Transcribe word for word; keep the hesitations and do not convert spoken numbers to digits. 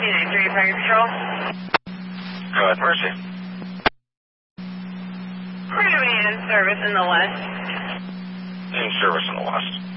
nine three, Fire Patrol. Go ahead, Mercy. We're going to be in service in the west. In service in the west.